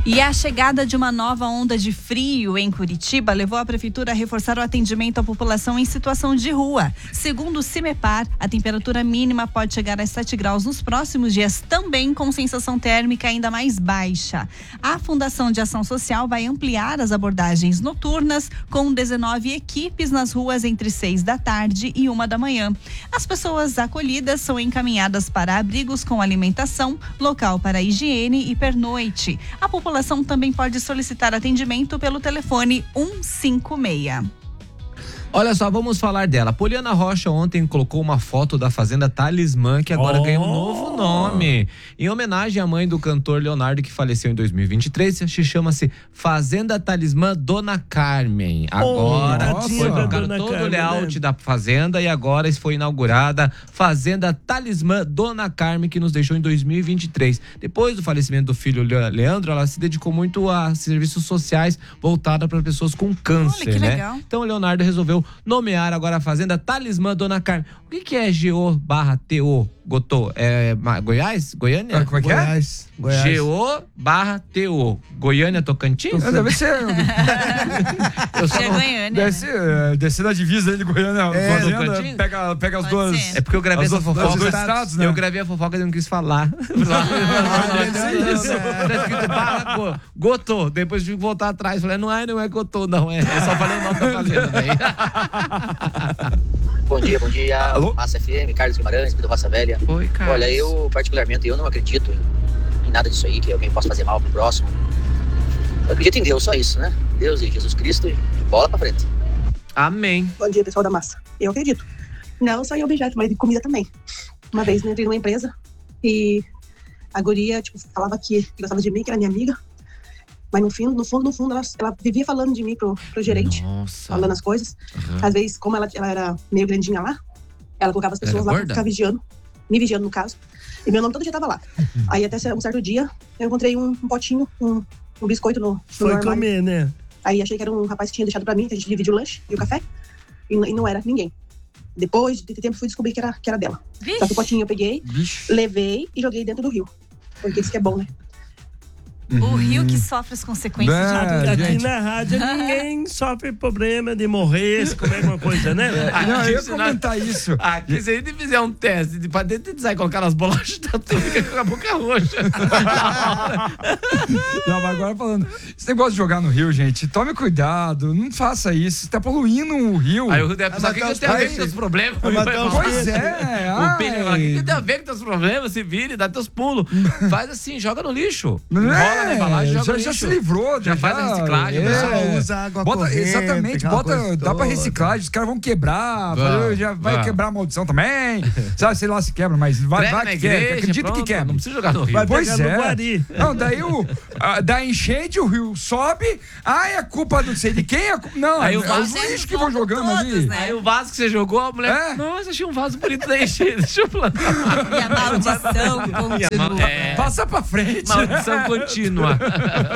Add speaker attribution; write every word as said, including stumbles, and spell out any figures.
Speaker 1: E a chegada de uma nova onda de frio em Curitiba levou a prefeitura a reforçar o atendimento à população em situação de rua. Segundo o CIMEPAR, a temperatura mínima pode chegar a sete graus nos próximos dias, também com sensação térmica ainda mais baixa. A Fundação de Ação Social vai ampliar as abordagens noturnas com dezenove equipes nas ruas entre seis da tarde e uma da manhã. As pessoas acolhidas são encaminhadas para abrigos com alimentação, local para higiene e pernoite. A população também pode solicitar atendimento pelo telefone um cinco seis.
Speaker 2: Olha só, vamos falar dela. Poliana Rocha ontem colocou uma foto da Fazenda Talismã, que agora oh. ganha um novo nome. Em homenagem à mãe do cantor Leonardo, que faleceu em dois mil e vinte e três, chama-se Fazenda Talismã Dona Carmen. Agora oh, foi colocado todo Carmen, o layout né? da Fazenda e agora foi inaugurada Fazenda Talismã Dona Carmen, que nos deixou em dois mil e vinte e três. Depois do falecimento do filho Leandro, ela se dedicou muito a serviços sociais voltados para pessoas com câncer, Olha, que né? Legal. Então o Leonardo resolveu nomear agora a Fazenda Talismã Dona Carmen. O que que é G O barra T O? Gotô? É Goiás? Goiânia?
Speaker 3: Ah, como é que
Speaker 2: Goiás. é? Goiás. G O barra T O. Goiânia, Tocantins?
Speaker 3: Não, deve ser.
Speaker 1: Eu só é Goiânia.
Speaker 3: Deve ser, deve ser na divisa aí de Goiânia.
Speaker 2: É,
Speaker 3: Fazenda, pega, pega as
Speaker 1: Pode
Speaker 3: duas.
Speaker 1: ser.
Speaker 2: É porque eu gravei essa fofoca.
Speaker 3: Dois estados, né?
Speaker 2: Eu gravei a fofoca e não quis falar. Tá escrito barra Go, Gotô. Depois tive que voltar atrás. Falei, não é, não é Gotô, não. É, eu só falei o nome da fazenda daí.
Speaker 4: Bom dia, bom dia.
Speaker 3: Alô?
Speaker 4: Massa F M, Carlos Guimarães, do Roça Velha.
Speaker 2: Oi, Carlos.
Speaker 4: Olha, eu particularmente, eu não acredito em, em nada disso aí, que alguém possa fazer mal pro próximo. Eu acredito em Deus, só isso, né? Deus e Jesus Cristo e bola pra frente.
Speaker 2: Amém.
Speaker 5: Bom dia, pessoal da Massa. Eu acredito. Não só em objeto, mas em comida também. Uma vez eu entrei numa empresa e a guria, tipo, falava que, que gostava de mim, que era minha amiga. Mas no fundo, no fundo, no fundo, ela, ela vivia falando de mim pro, pro gerente.
Speaker 2: Nossa.
Speaker 5: Falando as coisas. Uhum. Às vezes, como ela, ela era meio grandinha lá, ela colocava as pessoas lá pra ficar vigiando. Me vigiando, no caso. E meu nome todo dia tava lá. Uhum. Aí até um certo dia, eu encontrei um, um potinho, um, um biscoito no, no
Speaker 6: Foi
Speaker 5: armário.
Speaker 6: comer, né?
Speaker 5: Aí achei que era um rapaz que tinha deixado pra mim, que a gente dividiu o lanche e o café. E, e não era ninguém. Depois de tempo, fui descobrir que era, que era dela. Vixe. Só que o potinho eu peguei, Vixe. levei e joguei dentro do rio. Porque isso que é bom, né?
Speaker 1: O rio que sofre as consequências
Speaker 6: é,
Speaker 1: de
Speaker 6: Aqui
Speaker 1: gente.
Speaker 6: na rádio ninguém sofre problema de morrer, se comer alguma coisa, né?
Speaker 3: É, não, eu ia comentar isso.
Speaker 2: Aqui, se a gente fizer um teste de pra dedetizar e colocar nas bolachas, tá tudo fica com a boca roxa.
Speaker 3: Não, mas agora falando, esse negócio de jogar no rio, gente, tome cuidado, não faça isso, você tá poluindo o rio.
Speaker 2: Aí o rio deve pensar, o que, que tem a ver com teus problemas?
Speaker 3: Pois é,
Speaker 2: o peixe vai, o que, que tem a ver com teus problemas? Se vire, dá teus pulos. Faz assim, joga no lixo.
Speaker 3: Não é?
Speaker 2: Na embalagem,
Speaker 3: já,
Speaker 2: joga
Speaker 3: já
Speaker 2: lixo.
Speaker 3: se livrou,
Speaker 2: já, já faz a reciclagem,
Speaker 3: é,
Speaker 6: é. usa água
Speaker 3: bota,
Speaker 6: corrente,
Speaker 3: exatamente, bota, dá pra reciclagem, os caras vão quebrar, vai, já vai vai. quebrar a maldição também, sabe, sei lá se quebra, mas vai, vai que
Speaker 2: igreja,
Speaker 3: quebra, acredita
Speaker 2: pronto,
Speaker 3: que quebra.
Speaker 2: Não precisa jogar no rio.
Speaker 6: Vai
Speaker 3: pois
Speaker 6: pegar
Speaker 3: é.
Speaker 6: no Guari.
Speaker 3: Não, daí o a, da enchente, o rio sobe, ai, é culpa não sei de quem, é, não,
Speaker 2: aí
Speaker 3: é,
Speaker 2: o vaso,
Speaker 3: é os lixos que vão jogando todos, ali.
Speaker 1: Né?
Speaker 2: Aí o vaso que você jogou, a mulher, é? Nossa, achei um vaso bonito da enchente, deixa eu plantar.
Speaker 1: E a maldição continua.
Speaker 2: É,
Speaker 3: passa pra frente.
Speaker 2: Maldição contínua.